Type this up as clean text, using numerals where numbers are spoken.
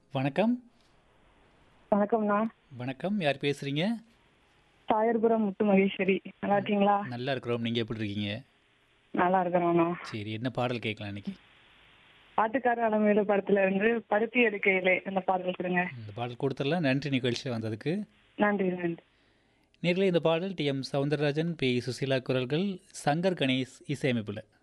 வணக்கம். வணக்கம்ண்ணா. வணக்கம். யார் பேசுறீங்க? தாயர்புரம் முத்து மகேஸ்வரி. நல்லா இருக்கீங்களா? நல்லா இருக்கிறோம். நீங்க எப்படி இருக்கீங்க? நல்லா இருக்கிறோண்ணா. சரி, என்ன பாடல் கேட்கலாம் இன்னைக்கு? பாட்டுக்கார அலமேலு படத்துல இருந்து பருத்தி எடுக்கையிலே அந்த பாடல் கொடுங்க. இந்த பாடல் கொடுத்துடலாம். நன்றி நிகழ்ச்சியில் வந்ததுக்கு. நன்றி நன்றி. நேரில் இந்த பாடல் டி.எம். சவுந்தரராஜன், பி. சுசீலா குரல்கள், சங்கர் கணேஷ் இசையமைப்பில்.